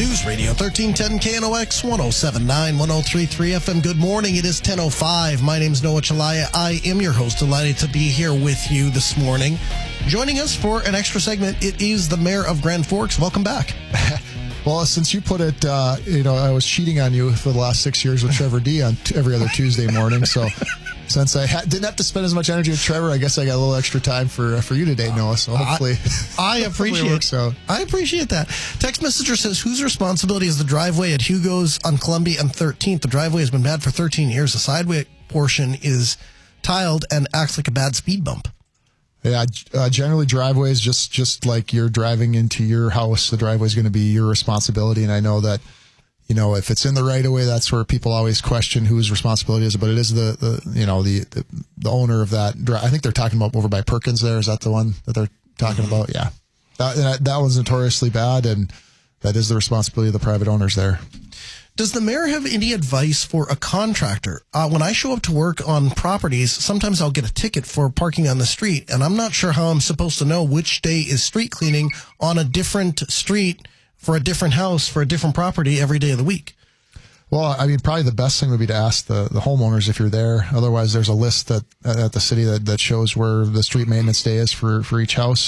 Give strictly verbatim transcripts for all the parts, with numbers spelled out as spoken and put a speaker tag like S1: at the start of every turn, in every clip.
S1: News Radio thirteen ten K N O X one oh seven point nine, one oh three point three F M. Good morning. It is ten oh five. My name's Noah Chalaya. I am your host. Delighted to be here with you this morning. Joining us for an extra segment, it is the mayor of Grand Forks. Welcome back.
S2: Well, since you put it, uh, you know, I was cheating on you for the last six years with Trevor D on t- every other Tuesday morning. So since I ha- didn't have to spend as much energy with Trevor, I guess I got a little extra time for uh, for you today, Noah. So hopefully,
S1: I, I appreciate it.
S2: So
S1: I appreciate that. Text messenger says, whose responsibility is the driveway at Hugo's on Columbia and thirteenth? The driveway has been bad for thirteen years. The sideway portion is tiled and acts like a bad speed bump.
S2: Yeah, uh, generally driveways, just just like you're driving into your house, the driveway is going to be your responsibility. And I know that, you know, if it's in the right of way, that's where people always question whose responsibility is it. But it is the, the you know, the, the the owner of that. I think they're talking about over by Perkins there. Is that the one that they're talking about? Yeah. That, that, that one's notoriously bad, and that is the responsibility of the private owners there.
S1: Does the mayor have any advice for a contractor? Uh, when I show up to work on properties, sometimes I'll get a ticket for parking on the street, and I'm not sure how I'm supposed to know which day is street cleaning on a different street for a different house for a different property every day of the week.
S2: Well, I mean, probably the best thing would be to ask the, the homeowners if you're there. Otherwise, there's a list that at the city that, that shows where the street maintenance day is for, for each house.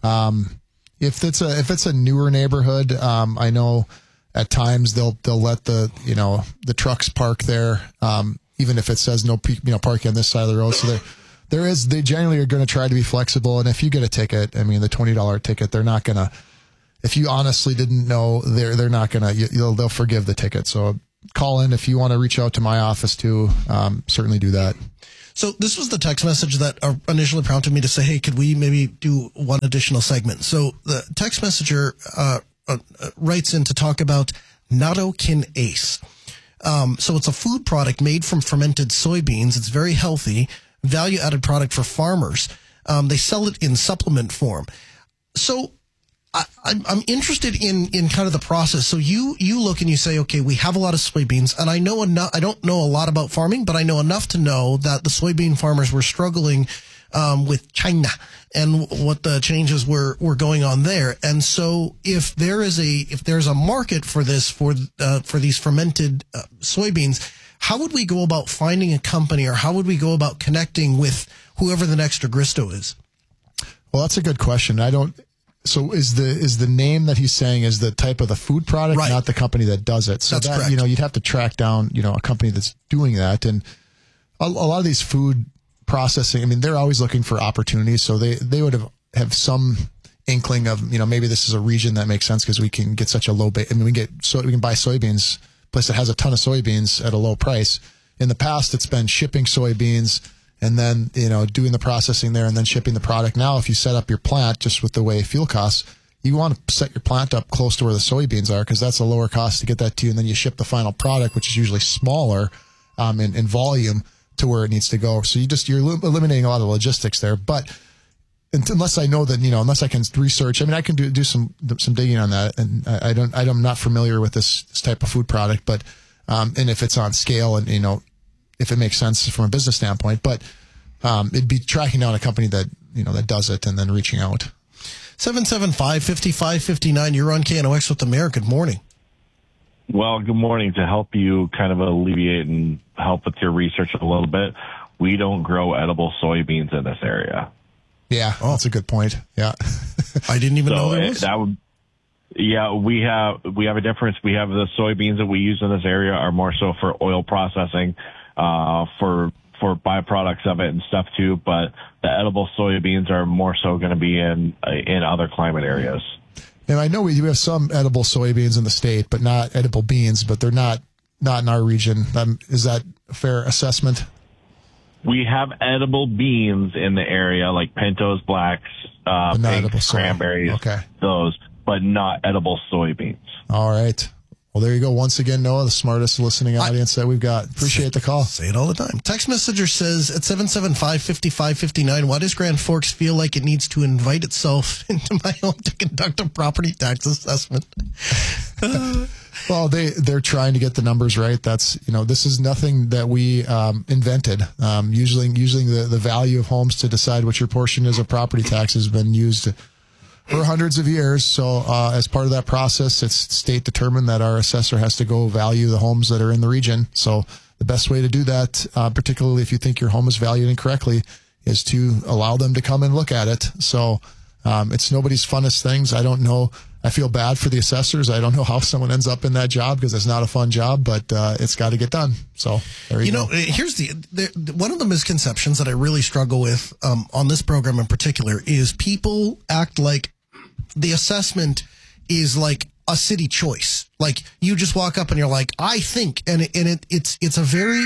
S2: Um, if it's a if it's a newer neighborhood, um, I know at times they'll they'll let the you know the trucks park there, um, even if it says no you know parking on this side of the road. So there there is they generally are going to try to be flexible. And if you get a ticket, I mean the twenty dollar ticket, they're not gonna. If you honestly didn't know, they're they're not gonna you, you'll, they'll forgive the ticket. So call in if you want to reach out to my office too. Um, certainly do that.
S1: So this was the text message that initially prompted me to say, hey, could we maybe do one additional segment? So the text messenger uh, uh, writes in to talk about Nadokin Ace. Um, so it's a food product made from fermented soybeans. It's very healthy, value-added product for farmers. Um, they sell it in supplement form. So I, I'm, I'm interested in, in kind of the process. So you, you look and you say, okay, we have a lot of soybeans, and I know enough, I don't know a lot about farming, but I know enough to know that the soybean farmers were struggling, um, with China and what the changes were, were going on there. And so if there is a, if there's a market for this, for, uh, for these fermented uh, soybeans, how would we go about finding a company, or how would we go about connecting with whoever the next Agristo is?
S2: Well, that's a good question. I don't, So is the is the name that he's saying is the type of the food product,
S1: right,
S2: not the company that does it? So
S1: that's
S2: that,
S1: correct.
S2: You know, you'd have to track down, you know, a company that's doing that. And a, a lot of these food processing, I mean, they're always looking for opportunities. So they, they would have, have some inkling of, you know, maybe this is a region that makes sense because we can get such a low base. I mean, we get so we can buy soybeans, a place that has a ton of soybeans at a low price. In the past, it's been shipping soybeans and then, you know, doing the processing there and then shipping the product. Now, if you set up your plant just with the way fuel costs, you want to set your plant up close to where the soybeans are because that's a lower cost to get that to you. And then you ship the final product, which is usually smaller um, in, in volume, to where it needs to go. So you just, you're eliminating a lot of logistics there. But unless I know that, you know, unless I can research, I mean, I can do, do some, some digging on that. And I, I don't, I'm not familiar with this, this type of food product, but, um, and if it's on scale and, you know, if it makes sense from a business standpoint, but, um, it'd be tracking down a company that, you know, that does it and then reaching out.
S1: seven seven five, five five five nine. You're on K N O X with the mayor. Good morning.
S3: Well, good morning. To help you kind of alleviate and help with your research a little bit, we don't grow edible soybeans in this area.
S2: Yeah, oh, that's a good point. Yeah.
S1: I didn't even
S3: so
S1: know there
S3: it,
S1: was.
S3: that would, yeah, we have, we have a difference. We have the soybeans that we use in this area are more so for oil processing, uh, for, for byproducts of it and stuff too. But the edible soybeans are more so going to be in, in other climate areas.
S2: And I know we do have some edible soybeans in the state, but not edible beans, but they're not, not in our region. Um, is that a fair assessment?
S3: We have edible beans in the area, like pintos, blacks, uh, pinks, cranberries,
S2: okay,
S3: those, but not edible soybeans.
S2: All right. Well, there you go. Once again, Noah, the smartest listening audience I, that we've got. Appreciate
S1: say,
S2: the call.
S1: Say it all the time. Text messenger says at seven seven five, five five five nine, why does Grand Forks feel like it needs to invite itself into my home to conduct a property tax assessment? uh,
S2: Well, they, they're trying to get the numbers right. That's, you know, this is nothing that we um, invented. Um, usually, using the, the value of homes to decide what your portion is of property tax has been used for hundreds of years. So uh, as part of that process, it's state determined that our assessor has to go value the homes that are in the region. So the best way to do that, uh, particularly if you think your home is valued incorrectly, is to allow them to come and look at it. So um, it's nobody's funnest things. I don't know. I feel bad for the assessors. I don't know how someone ends up in that job because it's not a fun job, but uh, it's got to get done. So there you,
S1: you
S2: go.
S1: know, here's the, the one of the misconceptions that I really struggle with um, on this program in particular is people act like the assessment is like a city choice. Like you just walk up and you're like, I think, and it, and it, it's it's a very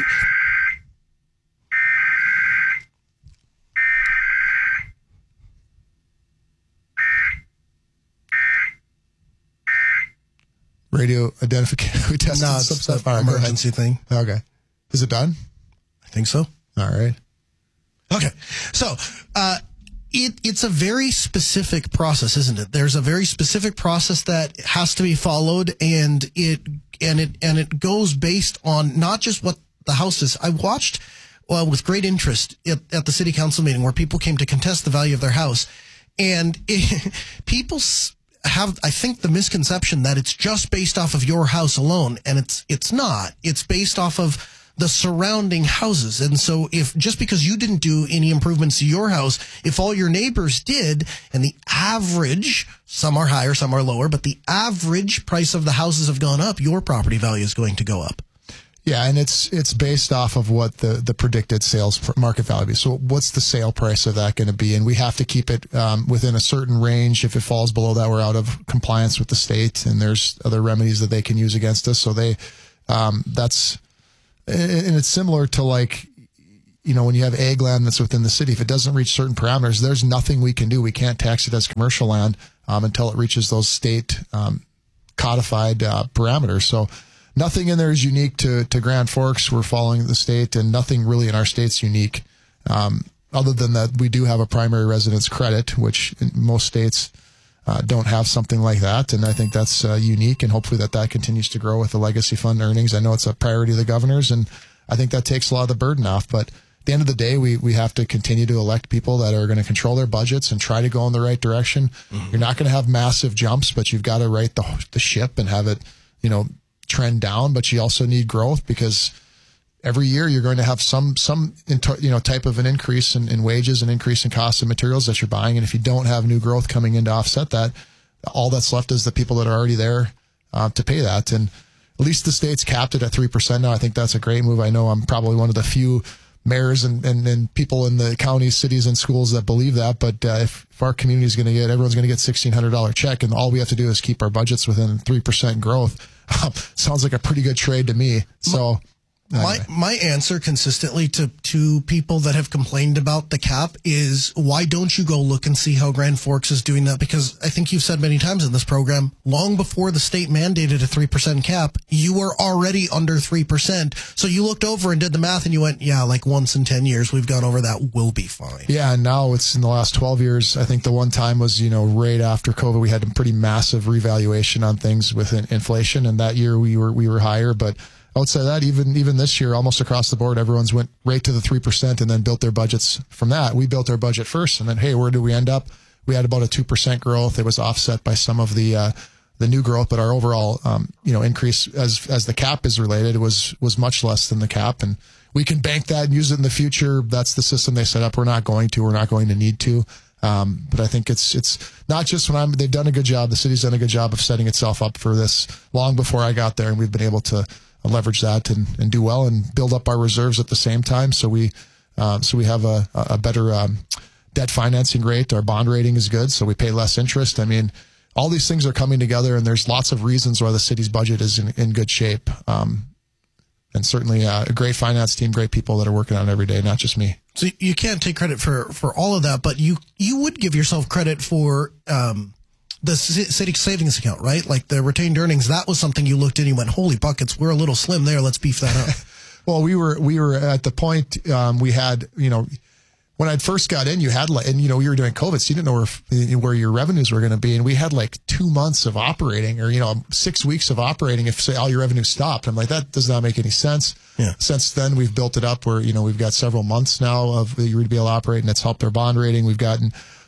S2: radio identification. We tested
S1: no,
S2: some
S1: it's
S2: stuff.
S1: the
S2: All right,
S1: emergency thing.
S2: Okay. Is it done?
S1: I think so.
S2: All right.
S1: Okay. So, uh, it, it's a very specific process, isn't it? There's a very specific process that has to be followed, and it, and it, and it goes based on not just what the house is. I watched, well, with great interest at, at the city council meeting where people came to contest the value of their house, and it, people have, I think, the misconception that it's just based off of your house alone, and it's, it's not. It's based off of the surrounding houses. And so if just because you didn't do any improvements to your house, if all your neighbors did, and the average, some are higher, some are lower, but the average price of the houses have gone up, your property value is going to go up.
S2: Yeah, and it's it's based off of what the, the predicted sales market value is. So what's the sale price of that going to be? And we have to keep it um, within a certain range. If it falls below that, we're out of compliance with the state, and there's other remedies that they can use against us. So they, um, that's, and it's similar to like, you know, when you have ag land that's within the city, if it doesn't reach certain parameters, there's nothing we can do. We can't tax it as commercial land um, until it reaches those state um, codified uh, parameters. So nothing in there is unique to, to Grand Forks. We're following the state, and nothing really in our state's unique. Um, other than that, we do have a primary residence credit, which in most states uh, don't have something like that. And I think that's uh, unique, and hopefully that that continues to grow with the legacy fund earnings. I know it's a priority of the governor's, and I think that takes a lot of the burden off. But at the end of the day, we, we have to continue to elect people that are going to control their budgets and try to go in the right direction. Mm-hmm. You're not going to have massive jumps, but you've got to right the, the ship and have it, you know, trend down. But you also need growth, because every year you're going to have some, some, you know, type of an increase in, in wages and increase in costs of materials that you're buying. And if you don't have new growth coming in to offset that, all that's left is the people that are already there uh, to pay that. And at least the state's capped it at three percent now. I think that's a great move. I know I'm probably one of the few mayors and, and, and people in the counties, cities, and schools that believe that. But uh, if, if our community is going to get, everyone's going to get sixteen hundred dollars check, and all we have to do is keep our budgets within three percent growth. Um, sounds like a pretty good trade to me. So
S1: my,
S2: anyway.
S1: my answer consistently to, to people that have complained about the cap is, why don't you go look and see how Grand Forks is doing that? Because I think you've said many times in this program, long before the state mandated a three percent cap, you were already under three percent. So you looked over and did the math and you went, yeah, like once in ten years, we've gone over that. We'll be fine.
S2: Yeah. And now it's in the last twelve years. I think the one time was, you know, right after COVID, we had a pretty massive revaluation on things with inflation. And that year we were, we were higher, but outside of that, even even this year, almost across the board, everyone's went right to the three percent and then built their budgets from that. We built our budget first, and then, hey, where did we end up? We had about a two percent growth. It was offset by some of the uh, the new growth, but our overall um, you know increase as as the cap is related was was much less than the cap, and we can bank that and use it in the future. That's the system they set up. We're not going to. We're not going to need to. Um, but I think it's it's not just when I'm. They've done a good job. The city's done a good job of setting itself up for this long before I got there, and we've been able to leverage that and, and do well and build up our reserves at the same time. So we, uh, so we have a, a better um, debt financing rate. Our bond rating is good, so we pay less interest. I mean, all these things are coming together, and there's lots of reasons why the city's budget is in, in good shape. Um, and certainly uh, a great finance team, great people that are working on it every day, not just me.
S1: So you can't take credit for, for all of that, but you, you would give yourself credit for, um, the city savings account, right? Like the retained earnings, that was something you looked at and you went, holy buckets, we're a little slim there. Let's beef that up.
S2: Well, we were, we were at the point, um, we had, you know, when I first got in, you had like, and you know, you were doing COVID, so you didn't know where, where your revenues were going to be. And we had like two months of operating, or, you know, six weeks of operating if, say, all your revenue stopped. I'm like, that does not make any sense.
S1: Yeah.
S2: Since then, we've built it up where, you know, we've got several months now of you'd be able to operate, and it's helped our bond rating. We've gotten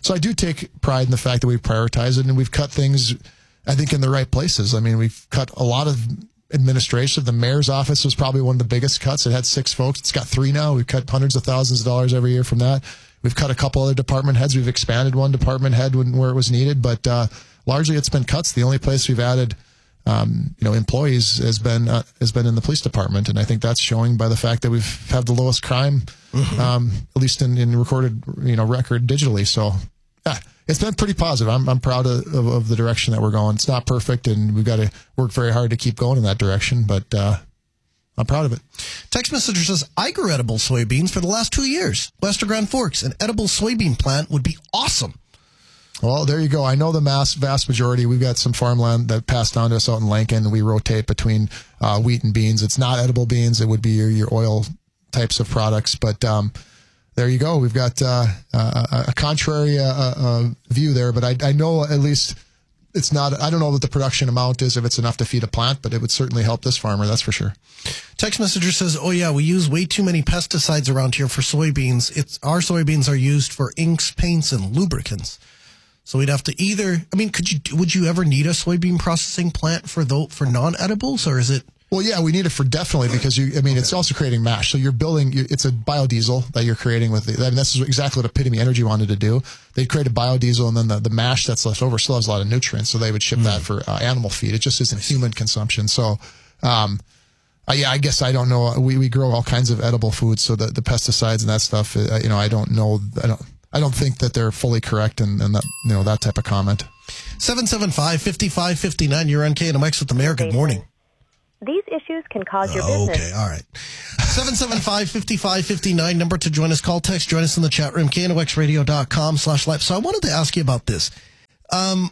S2: So I do take pride in the fact that we prioritize it and we've cut things, I think, in the right places. I mean, we've cut a lot of administration. The mayor's office was probably one of the biggest cuts. It had six folks. It's got three now. We've cut hundreds of thousands of dollars every year from that. We've cut a couple other department heads. We've expanded one department head when, where it was needed, but uh, largely it's been cuts. The only place we've added Um, you know, employees has been uh, has been in the police department, and I think that's showing by the fact that we've had the lowest crime, mm-hmm. um, at least in, in recorded, you know, record digitally. So, yeah, it's been pretty positive. I'm I'm proud of, of, of the direction that we're going. It's not perfect, and we've got to work very hard to keep going in that direction, but uh, I'm proud of it.
S1: Text messenger says, I grew edible soybeans for the last two years. Western Grand Forks, an edible soybean plant would be awesome.
S2: Well, there you go. I know the mass, vast majority. We've got some farmland that passed down to us out in Lincoln. We rotate between uh, wheat and beans. It's not edible beans. It would be your, your oil types of products. But um, there you go. We've got uh, a, a contrary uh, uh, view there. But I, I know at least it's not, I don't know what the production amount is, if it's enough to feed a plant, but it would certainly help this farmer. That's for sure.
S1: Text messenger says, oh yeah, we use way too many pesticides around here for soybeans. It's our soybeans are used for inks, paints, and lubricants. So we'd have to either, I mean, could you, would you ever need a soybean processing plant for the, for non-edibles, or is it?
S2: Well, yeah, we need it for definitely because you, I mean, okay. It's also creating mash. So you're building, it's a biodiesel that you're creating with the, I mean, this is exactly what Epitome Energy wanted to do. They created biodiesel, and then the, the mash that's left over still has a lot of nutrients. So they would ship mm. that for uh, animal feed. It just isn't human consumption. So, um, uh, yeah, I guess I don't know. We, we grow all kinds of edible foods. So the, the pesticides and that stuff, uh, you know, I don't know. I don't, I don't think that they're fully correct and, and that, you know, that type of comment.
S1: seven seven five, five five five nine, you're on K N M X with the mayor. Good morning.
S4: These issues can cause your
S1: oh,
S4: business.
S1: Okay, all right. seven seven five, five five five nine, number to join us. Call, text, join us in the chat room, K N O X radio dot com slash live. So I wanted to ask you about this. Um,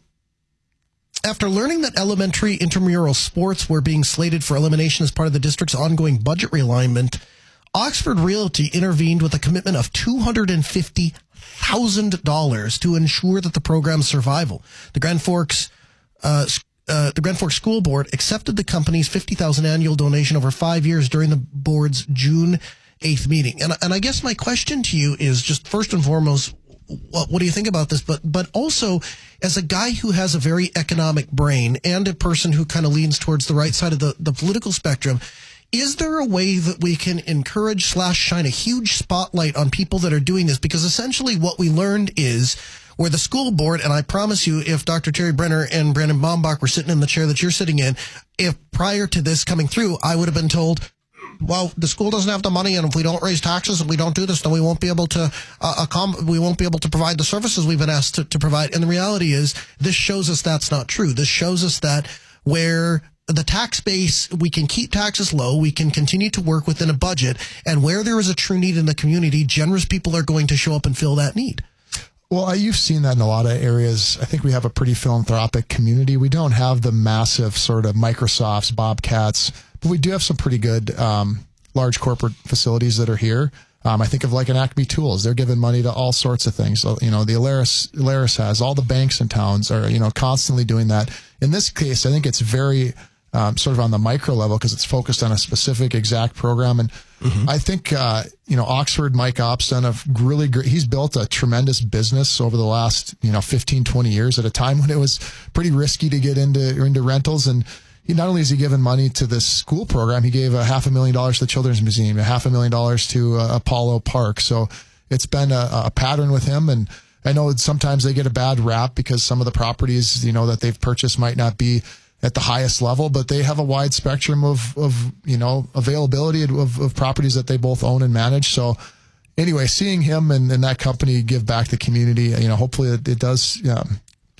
S1: after learning that elementary intramural sports were being slated for elimination as part of the district's ongoing budget realignment, Oxford Realty intervened with a commitment of two hundred fifty thousand dollars to ensure that the program's survival. The Grand Forks, uh, uh, the Grand Forks School Board accepted the company's fifty thousand dollars annual donation over five years during the board's June eighth meeting. And, and I guess my question to you is just first and foremost, what, what do you think about this? But, but also as a guy who has a very economic brain and a person who kind of leans towards the right side of the, the political spectrum, is there a way that we can encourage slash shine a huge spotlight on people that are doing this? Because essentially what we learned is where the school board, and I promise you, if Doctor Terry Brenner and Brandon Baumbach were sitting in the chair that you're sitting in, if prior to this coming through, I would have been told, well, the school doesn't have the money, and if we don't raise taxes and we don't do this, then we won't be able to uh, accom- we won't be able to provide the services we've been asked to, to provide. And the reality is, this shows us that's not true. This shows us that where the tax base, we can keep taxes low, we can continue to work within a budget, and where there is a true need in the community, generous people are going to show up and fill that need.
S2: Well, you've seen that in a lot of areas. I think we have a pretty philanthropic community. We don't have the massive sort of Microsofts, Bobcats, but we do have some pretty good um, large corporate facilities that are here. Um, I think of like an Acme Tools. They're giving money to all sorts of things. So, you know, the Alaris, Alaris has, all the banks in towns are, you know, constantly doing that. In this case, I think it's very um, sort of on the micro level because it's focused on a specific exact program. And mm-hmm. I think, uh, you know, Oxford, Mike Opp's done a really great, he's built a tremendous business over the last, you know, fifteen, twenty years at a time when it was pretty risky to get into, into rentals. And he, not only has he given money to this school program, he gave a half a million dollars to the Children's Museum, a half a million dollars to uh, Apollo Park. So it's been a, a pattern with him. And I know sometimes they get a bad rap because some of the properties, you know, that they've purchased might not be at the highest level, but they have a wide spectrum of, of you know, availability of, of properties that they both own and manage. So anyway, seeing him and, and that company give back to the community, you know, hopefully it, it does um,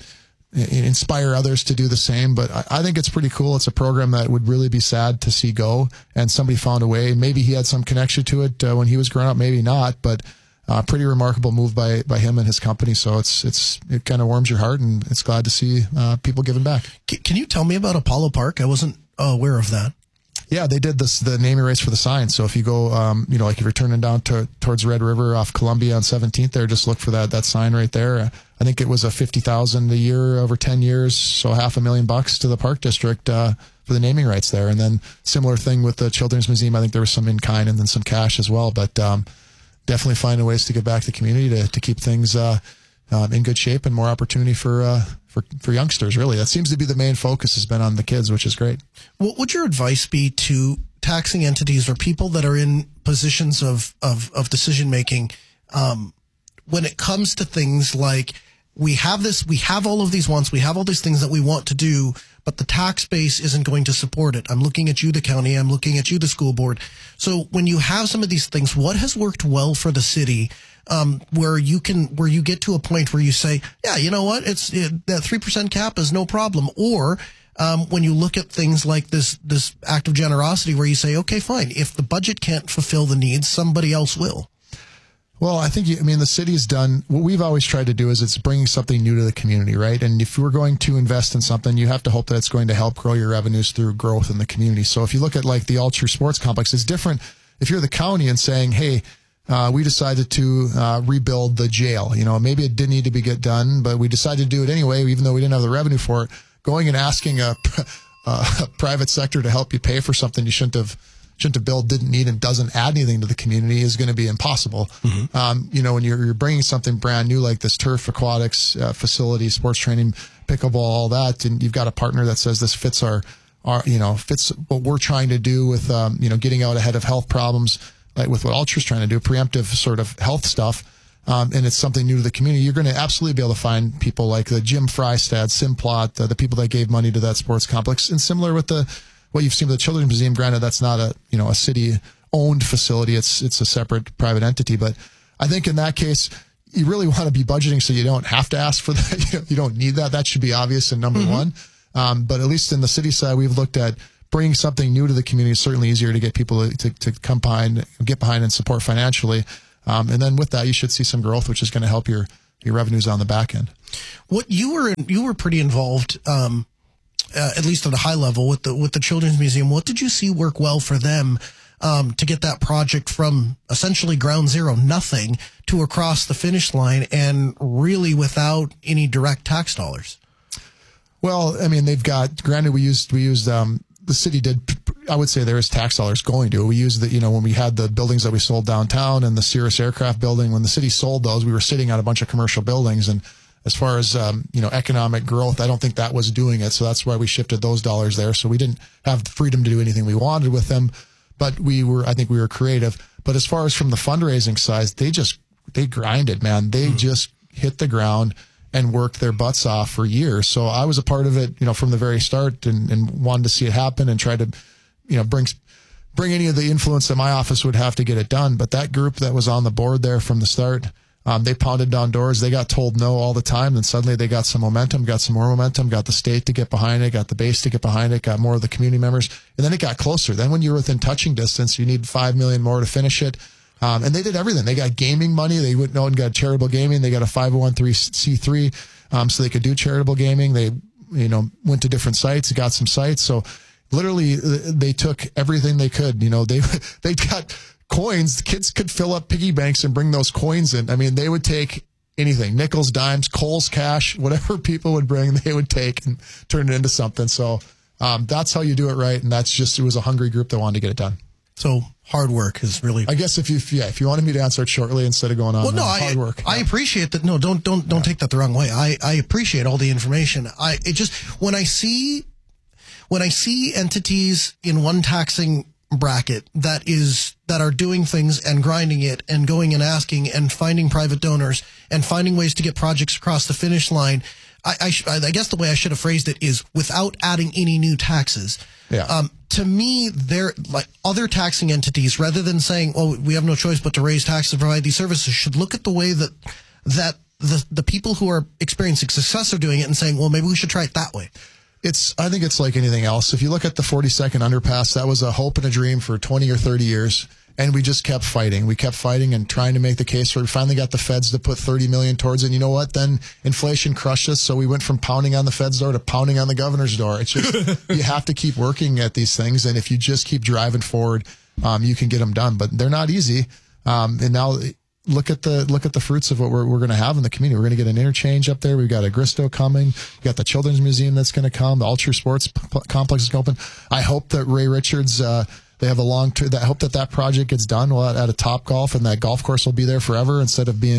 S2: inspire others to do the same. But I, I think it's pretty cool. It's a program that would really be sad to see go, and somebody found a way. Maybe he had some connection to it uh, when he was growing up, maybe not, but Uh, pretty remarkable move by, by him and his company. So it's, it's, it kind of warms your heart, and it's glad to see, uh, people giving back.
S1: Can you tell me about Apollo Park? I wasn't uh, aware of that.
S2: Yeah, they did this, the naming rights for the sign. So if you go, um, you know, like if you're turning down to, towards Red River off Columbia on seventeenth there, just look for that, that sign right there. Uh, I think it was a fifty thousand a year over ten years. So half a million bucks to the park district, uh, for the naming rights there. And then similar thing with the Children's Museum. I think there was some in kind and then some cash as well. But, um, definitely finding ways to give back to the community to, to keep things, uh, um, in good shape and more opportunity for, uh, for, for youngsters. Really, that seems to be the main focus has been on the kids, which is great.
S1: What would your advice be to taxing entities or people that are in positions of, of, of decision making, um, when it comes to things like, we have this, we have all of these wants, we have all these things that we want to do, but the tax base isn't going to support it. I'm looking at you, the county. I'm looking at you, the school board. So when you have some of these things, what has worked well for the city, um, where you can, where you get to a point where you say, yeah, you know what? It's it, that three percent cap is no problem. Or, um, when you look at things like this, this act of generosity where you say, okay, fine. If the budget can't fulfill the needs, somebody else will.
S2: Well, I think, I mean, the city has done, what we've always tried to do is it's bringing something new to the community, right? And if we're going to invest in something, you have to hope that it's going to help grow your revenues through growth in the community. So if you look at like the Ultra Sports Complex, it's different if you're the county and saying, hey, uh, we decided to uh, rebuild the jail. You know, maybe it didn't need to be get done, but we decided to do it anyway, even though we didn't have the revenue for it. Going and asking a, a private sector to help you pay for something you shouldn't have shouldn't have built, didn't need, and doesn't add anything to the community is going to be impossible. Mm-hmm. Um, you know, when you're, you're bringing something brand new like this turf, aquatics uh, facility, sports training, pickleball, all that, and you've got a partner that says this fits our, our, you know, fits what we're trying to do with, um, you know, getting out ahead of health problems, like with what Ultra's trying to do, preemptive sort of health stuff. Um, and it's something new to the community. You're going to absolutely be able to find people like the Jim Frystad, Simplot, uh, the people that gave money to that sports complex, and similar with the, what you've seen with the Children's Museum. Granted, that's not a, you know, a city owned facility. It's, it's a separate private entity. But I think in that case, you really want to be budgeting so you don't have to ask for that. You know, you don't need that. That should be obvious and number mm-hmm. one. Um, but at least in the city side, we've looked at bringing something new to the community. It's certainly easier to get people to, to, to come behind, get behind and support financially. Um, and then with that, you should see some growth, which is going to help your, your revenues on the back end.
S1: What you were, you were pretty involved, um, Uh, at least at a high level with the with the Children's Museum. What did you see work well for them um, to get that project from essentially ground zero, nothing, to across the finish line, and really without any direct tax dollars?
S2: Well, I mean, they've got, granted, we used, we used, um, the city did, I would say there is tax dollars going to it. We used the, you know, when we had the buildings that we sold downtown and the Cirrus Aircraft building, when the city sold those, we were sitting on a bunch of commercial buildings, and as far as, um, you know, economic growth, I don't think that was doing it. So that's why we shifted those dollars there. So we didn't have the freedom to do anything we wanted with them, but we were, I think we were creative. But as far as from the fundraising side, they just, they grinded, man. They mm. just hit the ground and worked their butts off for years. So I was a part of it, you know, from the very start, and, and wanted to see it happen and try to, you know, bring, bring any of the influence that my office would have to get it done. But that group that was on the board there from the start, Um, they pounded down doors. They got told no all the time. Then suddenly they got some momentum, got some more momentum, got the state to get behind it, got the base to get behind it, got more of the community members. And then it got closer. Then when you're within touching distance, you need five million more to finish it. Um, and they did everything. They got gaming money. They went out and got charitable gaming. They got a five oh one c three, um, so they could do charitable gaming. They, you know, went to different sites, got some sites. So literally they took everything they could. You know, they, they got coins. The kids could fill up piggy banks and bring those coins in. I mean, they would take anything, nickels, dimes, Kohl's cash, whatever people would bring, they would take and turn it into something. So um, that's how you do it right. And that's just, it was a hungry group that wanted to get it done.
S1: So hard work is really,
S2: I guess if you, yeah, if you wanted me to answer it shortly instead of going on,
S1: well, no,
S2: hard
S1: I,
S2: work.
S1: I appreciate that. No, don't, don't, don't yeah. take that the wrong way. I, I appreciate all the information. I, it just, when I see, when I see entities in one taxing bracket that is, that are doing things and grinding it and going and asking and finding private donors and finding ways to get projects across the finish line, I, I, sh- I guess the way I should have phrased it is without adding any new taxes.
S2: Yeah.
S1: Um, to me, they're like other taxing entities, rather than saying, "Oh, we have no choice but to raise taxes to provide these services," should look at the way that that the the people who are experiencing success are doing it and saying, "Well, maybe we should try it that way."
S2: It's, I think it's like anything else. If you look at the forty-second underpass, that was a hope and a dream for twenty or thirty years. And we just kept fighting. We kept fighting and trying to make the case for it. We finally got the feds to put thirty million towards it. And you know what? Then inflation crushed us. So we went from pounding on the feds door to pounding on the governor's door. It's just, you have to keep working at these things. And if you just keep driving forward, um, you can get them done, but they're not easy. Um, and now look at the, look at the fruits of what we're, we're going to have in the community. We're going to get an interchange up there. We've got a Gristo coming. We've got the Children's Museum that's going to come. The Ultra Sports p- Complex is going to open. I hope that Ray Richards, uh, they have a long term. I hope that that project gets done well at, at a Top Golf, and that golf course will be there forever instead of being,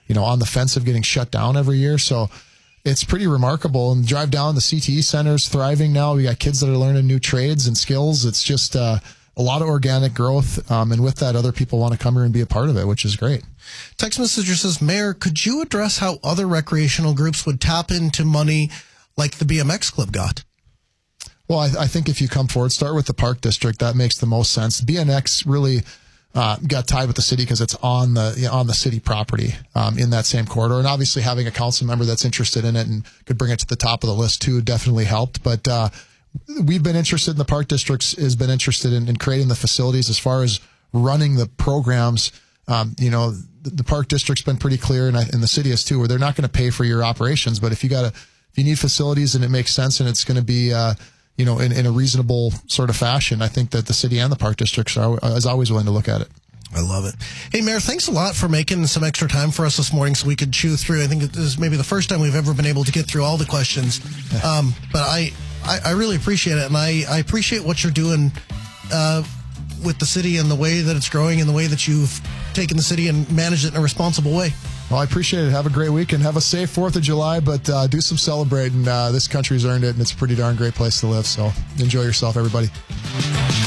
S2: you know, on the fence of getting shut down every year. So it's pretty remarkable. And drive down, the C T E center's thriving now. We got kids that are learning new trades and skills. It's just uh, a lot of organic growth. Um, and with that, other people want to come here and be a part of it, which is great.
S1: Text messenger says, Mayor, could you address how other recreational groups would tap into money like the B M X Club got?
S2: Well, I, I think if you come forward, start with the Park District. That makes the most sense. B M X really uh, got tied with the city because it's on the you know, on the city property um, in that same corridor. And obviously having a council member that's interested in it and could bring it to the top of the list too definitely helped. But uh, we've been interested in the Park District has been interested in, in creating the facilities as far as running the programs. Um, you know, the, the Park District's been pretty clear, and, I, and the city is too, where they're not going to pay for your operations. But if you got to, if you need facilities and it makes sense and it's going to be, uh, you know, in, in a reasonable sort of fashion, I think that the city and the Park Districts are is always willing to look at it.
S1: I love it. Hey, Mayor, thanks a lot for making some extra time for us this morning so we could chew through. I think this is maybe the first time we've ever been able to get through all the questions. Um, but I, I, I really appreciate it, and I, I appreciate what you're doing uh, with the city and the way that it's growing and the way that you've taken the city and managed it in a responsible way.
S2: Well, I appreciate it. Have a great weekend. Have a safe fourth of July, but uh, do some celebrating. Uh, this country's earned it, and it's a pretty darn great place to live. So enjoy yourself, everybody.